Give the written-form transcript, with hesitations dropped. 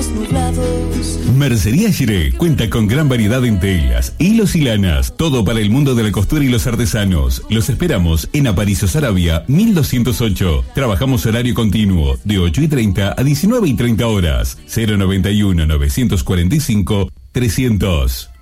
cielos nublados. Mercería Giré cuenta con gran variedad en telas, hilos y lanas, todo para el mundo de la costura y los artesanos. Los esperamos en Aparicio Saravia, 1208. Trabajamos horario continuo, de 8:30 a 19:30 horas. 091 945 300.